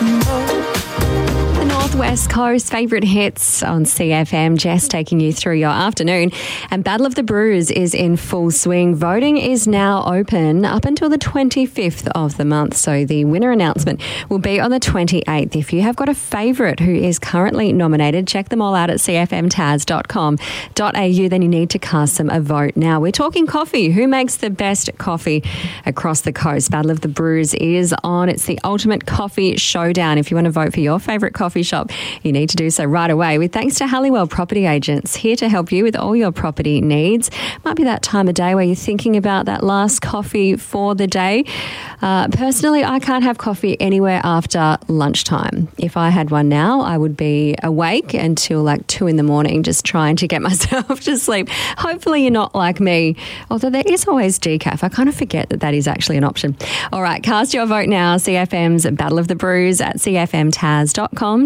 The Northwest Coast favourite hits on CFM. Jess taking you through your afternoon. And Battle of the Brews is in full swing. Voting is now open up until the 25th of the month. So the winner announcement will be on the 28th. If you have got a favourite who is currently nominated, check them all out at cfmtaz.com.au. Then you need to cast them a vote. Now, we're talking coffee. Who makes the best coffee across the coast? Battle of the Brews is on. It's the ultimate coffee showdown. If you want to vote for your favourite coffee shop, you need to do so right away with thanks to Halliwell Property Agents, here to help you with all your property needs. Might be that time of day where you're thinking about that last coffee for the day. Personally, I can't have coffee anywhere after lunchtime. If I had one now, I would be awake until like 2 a.m, just trying to get myself to sleep. Hopefully you're not like me, although there is always decaf. I kind of forget that that is actually an option. All right, cast your vote now. CFM's Battle of the Brews at cfmtaz.com.au.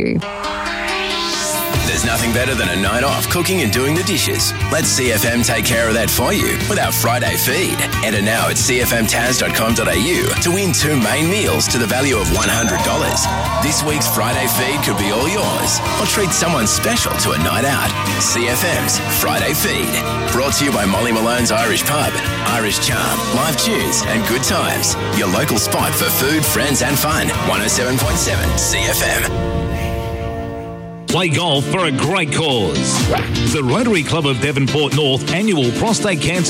There's nothing better than a night off cooking and doing the dishes. Let CFM take care of that for you with our Friday feed. Enter now at cfmtaz.com.au to win 2 main meals to the value of $100. This week's Friday feed could be all yours, or treat someone special to a night out. CFM's Friday feed. Brought to you by Molly Malone's Irish Pub, Irish Charm, live tunes and good times. Your local spot for food, friends and fun. 107.7 CFM. Play golf for a great cause. The Rotary Club of Devonport North annual prostate cancer